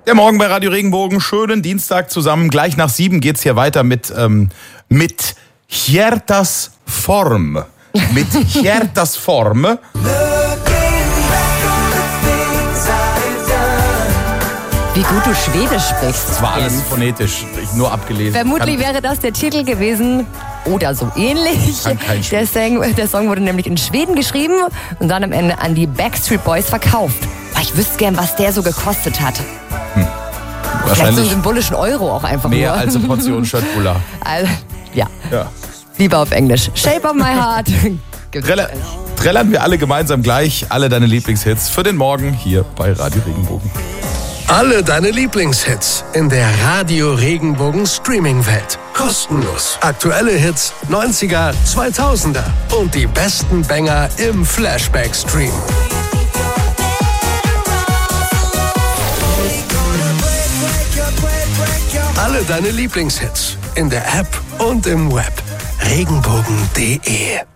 Der Morgen bei Radio Regenbogen. Schönen Dienstag zusammen. Gleich nach 7 geht's hier weiter mit Hjertas Form. Mit Hjertas Form. Wie gut du Schwedisch sprichst. Das war alles phonetisch, nur abgelesen. Vermutlich wäre das der Titel gewesen oder so ähnlich. Der Song wurde nämlich in Schweden geschrieben und dann am Ende an die Backstreet Boys verkauft. Ich wüsste gern, was der so gekostet hat. Vielleicht so einen symbolischen Euro auch einfach mehr nur. als eine Portion Schöttbullar. Also, ja. Lieber auf Englisch. Shape of my heart. Trällern wir alle gemeinsam gleich alle deine Lieblingshits für den Morgen hier bei Radio Regenbogen. Alle deine Lieblingshits in der Radio Regenbogen Streaming-Welt. Kostenlos. Aktuelle Hits, 90er, 2000er und die besten Banger im Flashback-Stream. Alle deine Lieblingshits in der App und im Web. Regenbogen.de.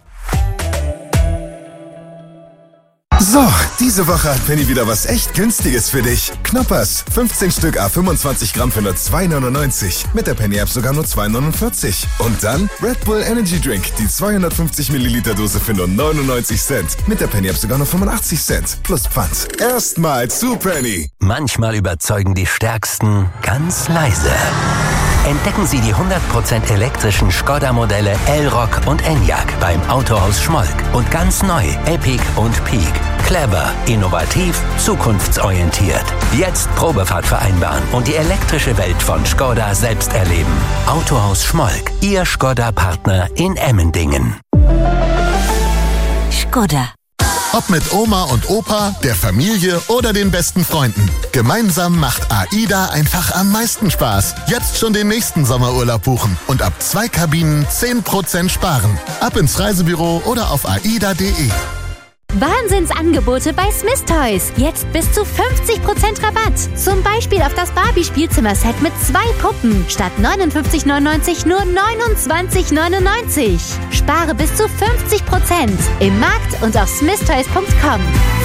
So, diese Woche hat Penny wieder was echt Günstiges für dich. Knoppers, 15 Stück à 25 Gramm für nur 2,99. Mit der Penny-App sogar nur 2,49. Und dann Red Bull Energy Drink, die 250 Milliliter Dose für nur 99 Cent. Mit der Penny-App sogar nur 85 Cent. Plus Pfand. Erstmal zu Penny. Manchmal überzeugen die Stärksten ganz leise. Entdecken Sie die 100% elektrischen Skoda-Modelle Elroq und Enyaq beim Autohaus Schmolk. Und ganz neu Epiq und Peak. Clever, innovativ, zukunftsorientiert. Jetzt Probefahrt vereinbaren und die elektrische Welt von Skoda selbst erleben. Autohaus Schmolk, Ihr Skoda-Partner in Emmendingen. Skoda. Ob mit Oma und Opa, der Familie oder den besten Freunden. Gemeinsam macht AIDA einfach am meisten Spaß. Jetzt schon den nächsten Sommerurlaub buchen und ab 2 Kabinen 10% sparen. Ab ins Reisebüro oder auf aida.de. Wahnsinnsangebote bei Smith Toys. Jetzt bis zu 50% Rabatt. Zum Beispiel auf das Barbie-Spielzimmer-Set mit 2 Puppen. Statt 59,99 nur 29,99. Spare bis zu 50% im Markt und auf smithtoys.com.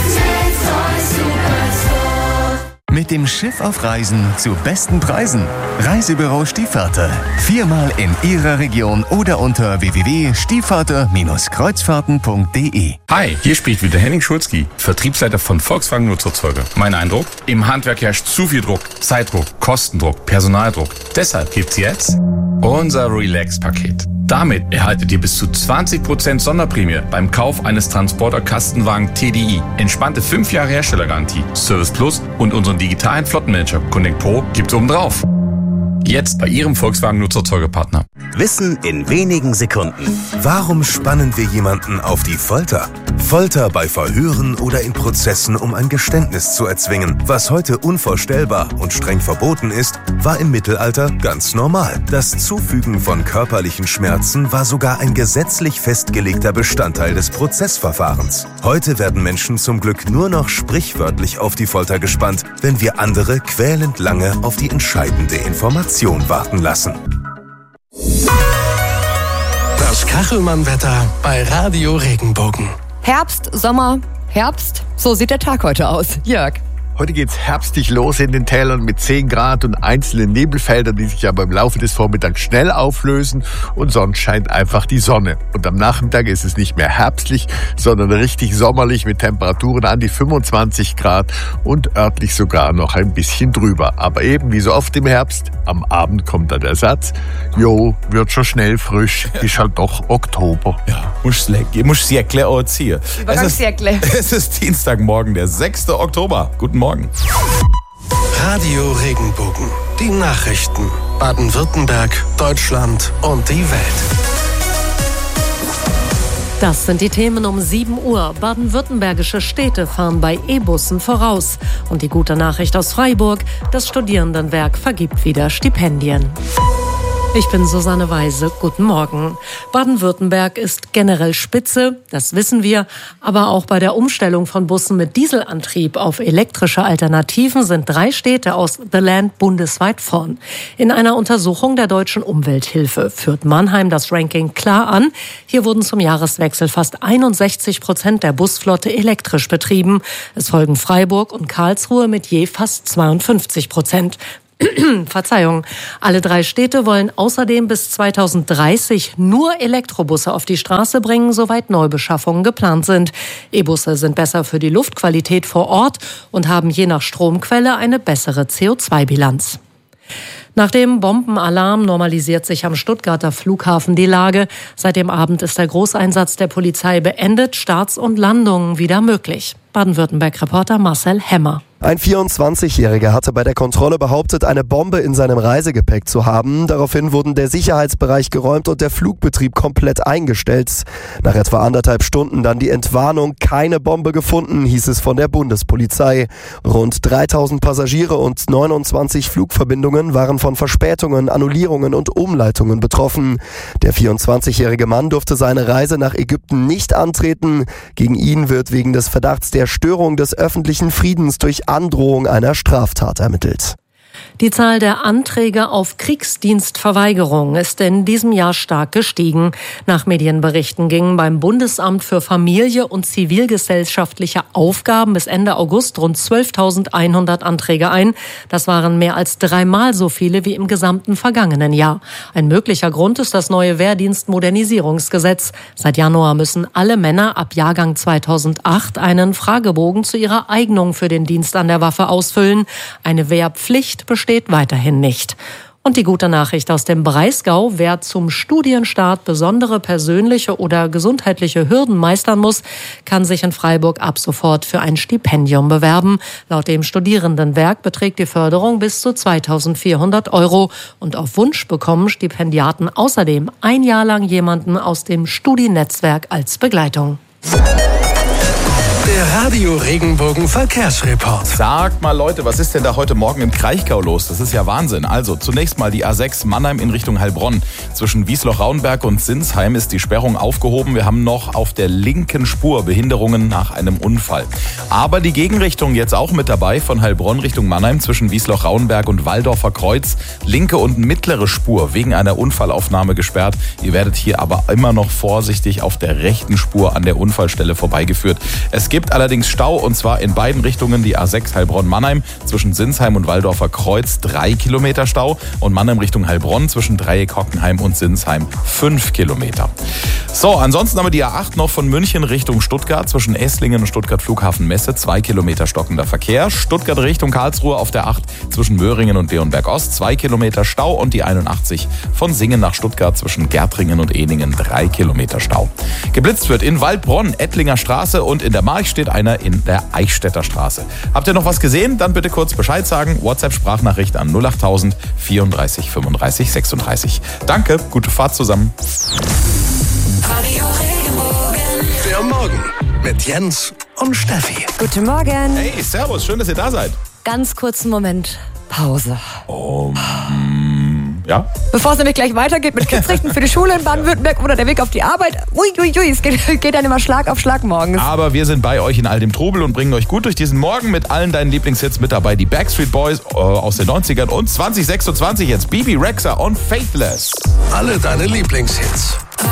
Mit dem Schiff auf Reisen zu besten Preisen. Reisebüro Stiefvater. 4-mal in Ihrer Region oder unter www.stiefvater-kreuzfahrten.de. Hi, hier spricht wieder Henning Schulzki, Vertriebsleiter von Volkswagen Nutzerzeuger. Mein Eindruck? Im Handwerk herrscht zu viel Druck, Zeitdruck, Kostendruck, Personaldruck. Deshalb gibt's jetzt unser Relax-Paket. Damit erhaltet ihr bis zu 20% Sonderprämie beim Kauf eines Transporter-Kastenwagen TDI. Entspannte 5 Jahre Herstellergarantie, Service Plus und unseren digitalen Flottenmanager Connect Pro gibt's obendrauf. Jetzt bei Ihrem Volkswagen Nutzerzeugerpartner. Wissen in wenigen Sekunden. Warum spannen wir jemanden auf die Folter? Folter bei Verhören oder in Prozessen, um ein Geständnis zu erzwingen. Was heute unvorstellbar und streng verboten ist, war im Mittelalter ganz normal. Das Zufügen von körperlichen Schmerzen war sogar ein gesetzlich festgelegter Bestandteil des Prozessverfahrens. Heute werden Menschen zum Glück nur noch sprichwörtlich auf die Folter gespannt, wenn wir andere quälend lange auf die entscheidende Information warten lassen. Das Kachelmann-Wetter bei Radio Regenbogen. Herbst, Sommer, Herbst. So sieht der Tag heute aus. Jörg. Heute geht's herbstig los in den Tälern mit 10 Grad und einzelnen Nebelfeldern, die sich aber im Laufe des Vormittags schnell auflösen und sonst scheint einfach die Sonne. Und am Nachmittag ist es nicht mehr herbstlich, sondern richtig sommerlich mit Temperaturen an die 25 Grad und örtlich sogar noch ein bisschen drüber. Aber eben wie so oft im Herbst, am Abend kommt dann der Satz, jo, wird schon schnell frisch, ist halt doch Oktober. Ja, musst Säckle auch ziehen. Übergangssäckle. Es ist Dienstagmorgen, der 6. Oktober. Guten Morgen. Radio Regenbogen. Die Nachrichten. Baden-Württemberg, Deutschland und die Welt. Das sind die Themen um 7 Uhr. Baden-württembergische Städte fahren bei E-Bussen voraus. Und die gute Nachricht aus Freiburg, das Studierendenwerk vergibt wieder Stipendien. Ich bin Susanne Weise. Guten Morgen. Baden-Württemberg ist generell spitze, das wissen wir. Aber auch bei der Umstellung von Bussen mit Dieselantrieb auf elektrische Alternativen sind 3 Städte aus The Land bundesweit vorn. In einer Untersuchung der Deutschen Umwelthilfe führt Mannheim das Ranking klar an. Hier wurden zum Jahreswechsel fast 61% der Busflotte elektrisch betrieben. Es folgen Freiburg und Karlsruhe mit je fast 52%. Verzeihung. Alle 3 Städte wollen außerdem bis 2030 nur Elektrobusse auf die Straße bringen, soweit Neubeschaffungen geplant sind. E-Busse sind besser für die Luftqualität vor Ort und haben je nach Stromquelle eine bessere CO2-Bilanz. Nach dem Bombenalarm normalisiert sich am Stuttgarter Flughafen die Lage. Seit dem Abend ist der Großeinsatz der Polizei beendet, Starts und Landungen wieder möglich. Baden-Württemberg-Reporter Marcel Hemmer. Ein 24-Jähriger hatte bei der Kontrolle behauptet, eine Bombe in seinem Reisegepäck zu haben. Daraufhin wurden der Sicherheitsbereich geräumt und der Flugbetrieb komplett eingestellt. Nach etwa 1,5 Stunden dann die Entwarnung, keine Bombe gefunden, hieß es von der Bundespolizei. Rund 3000 Passagiere und 29 Flugverbindungen waren von Verspätungen, Annullierungen und Umleitungen betroffen. Der 24-jährige Mann durfte seine Reise nach Ägypten nicht antreten. Gegen ihn wird wegen des Verdachts der Störung des öffentlichen Friedens durch Androhung einer Straftat ermittelt. Die Zahl der Anträge auf Kriegsdienstverweigerung ist in diesem Jahr stark gestiegen. Nach Medienberichten gingen beim Bundesamt für Familie und zivilgesellschaftliche Aufgaben bis Ende August rund 12.100 Anträge ein. Das waren mehr als 3-mal so viele wie im gesamten vergangenen Jahr. Ein möglicher Grund ist das neue Wehrdienstmodernisierungsgesetz. Seit Januar müssen alle Männer ab Jahrgang 2008 einen Fragebogen zu ihrer Eignung für den Dienst an der Waffe ausfüllen. Eine Wehrpflicht besteht weiterhin nicht. Und die gute Nachricht aus dem Breisgau: Wer zum Studienstart besondere persönliche oder gesundheitliche Hürden meistern muss, kann sich in Freiburg ab sofort für ein Stipendium bewerben. Laut dem Studierendenwerk beträgt die Förderung bis zu 2.400 €. Und auf Wunsch bekommen Stipendiaten außerdem 1 Jahr lang jemanden aus dem Studiennetzwerk als Begleitung. Der Radio Regenbogen Verkehrsreport. Sagt mal Leute, was ist denn da heute Morgen im Kraichgau los? Das ist ja Wahnsinn. Also zunächst mal die A6 Mannheim in Richtung Heilbronn. Zwischen Wiesloch-Rauenberg und Sinsheim ist die Sperrung aufgehoben. Wir haben noch auf der linken Spur Behinderungen nach einem Unfall. Aber die Gegenrichtung jetzt auch mit dabei, von Heilbronn Richtung Mannheim zwischen Wiesloch-Rauenberg und Walldorfer Kreuz. Linke und mittlere Spur wegen einer Unfallaufnahme gesperrt. Ihr werdet hier aber immer noch vorsichtig auf der rechten Spur an der Unfallstelle vorbeigeführt. Es gibt allerdings Stau, und zwar in beiden Richtungen. Die A6 Heilbronn-Mannheim zwischen Sinsheim und Walldorfer Kreuz 3 Kilometer Stau und Mannheim Richtung Heilbronn zwischen Dreieck-Hockenheim und Sinsheim 5 Kilometer. So, ansonsten haben wir die A8 noch von München Richtung Stuttgart zwischen Esslingen und Stuttgart Flughafen Messe 2 Kilometer stockender Verkehr. Stuttgart Richtung Karlsruhe auf der 8 zwischen Möhringen und Leonberg Ost 2 Kilometer Stau und die 81 von Singen nach Stuttgart zwischen Gärtringen und Ehningen 3 Kilometer Stau. Geblitzt wird in Waldbronn, Ettlinger Straße, und in der March steht einer in der Eichstätter Straße. Habt ihr noch was gesehen? Dann bitte kurz Bescheid sagen. WhatsApp-Sprachnachricht an 08000 34 35 36. Danke, gute Fahrt zusammen. Der Morgen mit Jens und Steffi. Guten Morgen. Hey, servus, schön, dass ihr da seid. Ganz kurzen Moment Pause. Ja? Bevor es nämlich gleich weitergeht mit Kidsrichten für die Schule in Baden-Württemberg oder der Weg auf die Arbeit. Es geht dann immer Schlag auf Schlag morgens. Aber wir sind bei euch in all dem Trubel und bringen euch gut durch diesen Morgen mit allen deinen Lieblingshits mit dabei. Die Backstreet Boys aus den 90ern und 2026 jetzt Bibi Rexha und Faithless. Alle deine Lieblingshits.